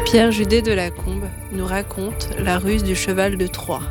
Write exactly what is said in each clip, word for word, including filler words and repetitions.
Pierre Judet de Lacombe nous raconte la ruse du cheval de Troie.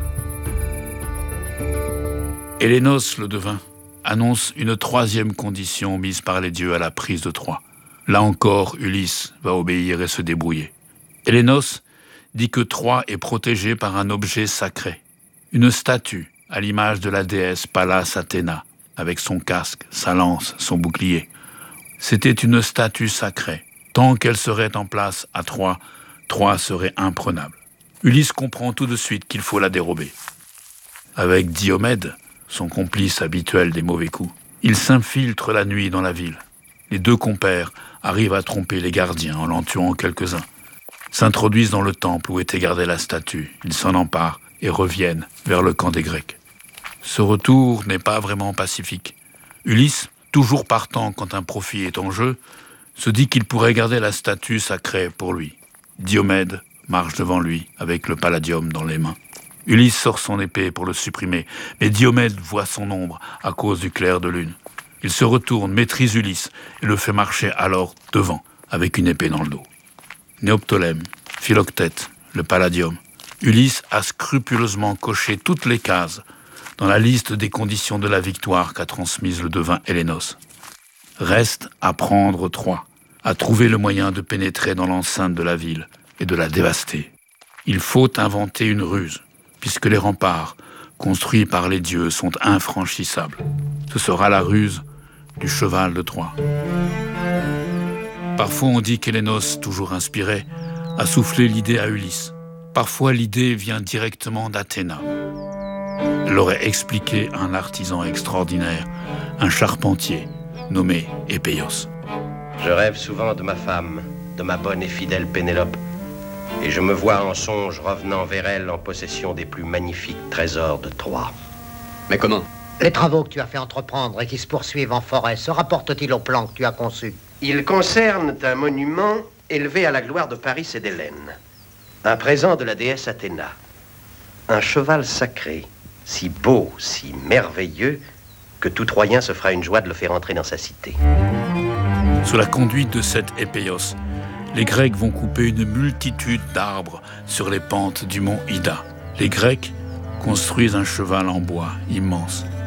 Hélénos, le devin, annonce une troisième condition mise par les dieux à la prise de Troie. Là encore, Ulysse va obéir et se débrouiller. Hélénos dit que Troie est protégée par un objet sacré, une statue à l'image de la déesse Pallas Athéna, avec son casque, sa lance, son bouclier. C'était une statue sacrée. Tant qu'elle serait en place à Troie, Troie serait imprenable. Ulysse comprend tout de suite qu'il faut la dérober. Avec Diomède, son complice habituel des mauvais coups, il s'infiltre la nuit dans la ville. Les deux compères arrivent à tromper les gardiens en l'en tuant quelques-uns. S'introduisent dans le temple où était gardée la statue. Ils s'en emparent et reviennent vers le camp des Grecs. Ce retour n'est pas vraiment pacifique. Ulysse, toujours partant quand un profit est en jeu, se dit qu'il pourrait garder la statue sacrée pour lui. Diomède marche devant lui avec le palladium dans les mains. Ulysse sort son épée pour le supprimer, mais Diomède voit son ombre à cause du clair de lune. Il se retourne, maîtrise Ulysse et le fait marcher alors devant, avec une épée dans le dos. Néoptolème, Philoctète, le palladium. Ulysse a scrupuleusement coché toutes les cases dans la liste des conditions de la victoire qu'a transmise le devin Hélénos. Reste à prendre Troie, à trouver le moyen de pénétrer dans l'enceinte de la ville et de la dévaster. Il faut inventer une ruse, puisque les remparts construits par les dieux sont infranchissables. Ce sera la ruse du cheval de Troie. Parfois on dit qu'Hélénos, toujours inspiré, a soufflé l'idée à Ulysse. Parfois l'idée vient directement d'Athéna. Elle l'aurait expliqué à un artisan extraordinaire, un charpentier nommé Épéios. Je rêve souvent de ma femme, de ma bonne et fidèle Pénélope, et je me vois en songe revenant vers elle en possession des plus magnifiques trésors de Troie. Mais comment ? Les travaux que tu as fait entreprendre et qui se poursuivent en forêt se rapportent-ils au plan que tu as conçu ? Ils concernent un monument élevé à la gloire de Paris et d'Hélène, un présent de la déesse Athéna, un cheval sacré, si beau, si merveilleux, que tout Troyen se fera une joie de le faire entrer dans sa cité. Sous la conduite de cet Épéios, les Grecs vont couper une multitude d'arbres sur les pentes du mont Ida. Les Grecs construisent un cheval en bois immense.